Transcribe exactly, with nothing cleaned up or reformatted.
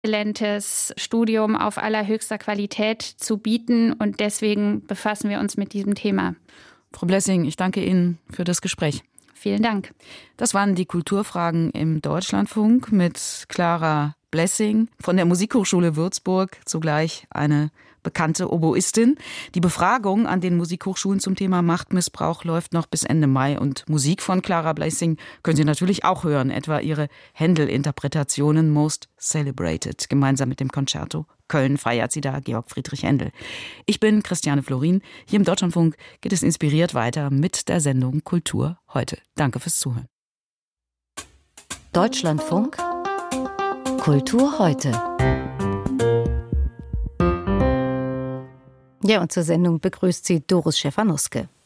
exzellentes Studium auf allerhöchster Qualität zu bieten. Und deswegen befassen wir uns mit diesem Thema. Frau Blessing, ich danke Ihnen für das Gespräch. Vielen Dank. Das waren die Kulturfragen im Deutschlandfunk mit Clara Blessing von der Musikhochschule Würzburg, zugleich eine bekannte Oboistin. Die Befragung an den Musikhochschulen zum Thema Machtmissbrauch läuft noch bis Ende Mai und Musik von Clara Blessing können Sie natürlich auch hören, etwa ihre Händel-Interpretationen Most Celebrated. Gemeinsam mit dem Concerto Köln feiert sie da Georg Friedrich Händel. Ich bin Christiane Florin. Hier im Deutschlandfunk geht es inspiriert weiter mit der Sendung Kultur heute. Danke fürs Zuhören. Deutschlandfunk Kultur heute. Ja, und zur Sendung begrüßt sie Doris Stephanuske.